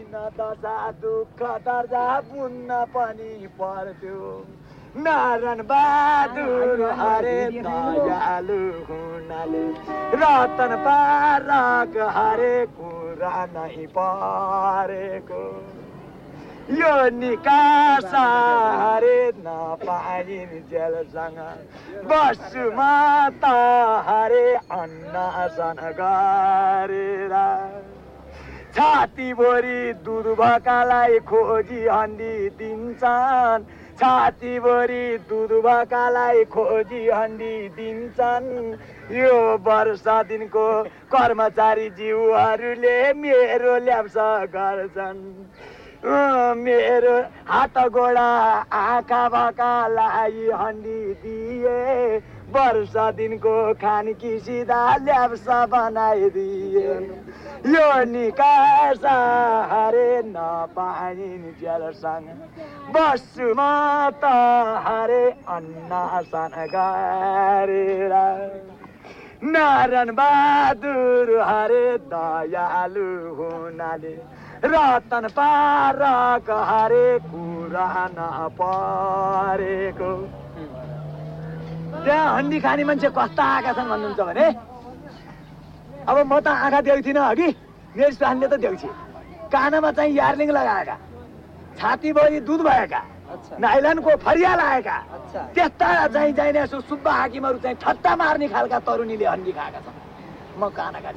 दशा दुःख दर्जा बुन्न पनि पर्थ्यो नारायण बहादुर हरे दयालु हुनाले रतन पारक हरे कुरा नै परेको यो निकास हरे नपाइन जेलसँग बस्छु म त हरे अन्नसन गरेर छातीभरि दुध भकालाई खोजी हन्डी दिन्छन् छातीभरि दुध भकालाई खोजी हन्डी दिन्छन् यो वर्ष दिनको कर्मचारी जीवहरूले मेरो ल्याप्सा गर्छन् मेरो हात गोडा आँखा भकालाई हन्डी दिए वर्ष दिनको खानकी सिधा ल्याप्सा बनाइदिए यो निकास हरे नपाइन जेलसँग बस्छु म त हरे अन्नसन गरेर नारायण बहादुर हरे दयालु हुनाले रतन पारक हरे कुरा नपरेको त्यहाँ हन्डी खाने मान्छे कस्ता आएका छन् भन्नुहुन्छ भने अब म त आँखा देख्थिनँ अघि मेरो स्वानले त देख्छ कानमा चाहिँ यार्लिङ लगाएका छातीभरि दुध भएका नाइलनको फरिया लगाएका त्यस्ता चाहिँ चाहिने सुब्बा हाकिमहरू चाहिँ ठट्टा मार्ने खालका तरुणीले हन्डी खाएका छन् म कानाका